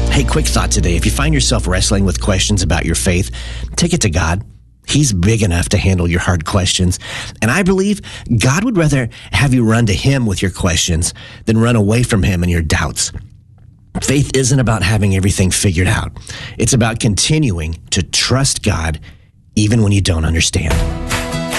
Hey, quick thought today. If you find yourself wrestling with questions about your faith, take it to God. He's big enough to handle your hard questions. And I believe God would rather have you run to Him with your questions than run away from Him and your doubts. Faith isn't about having everything figured out. It's about continuing to trust God even when you don't understand.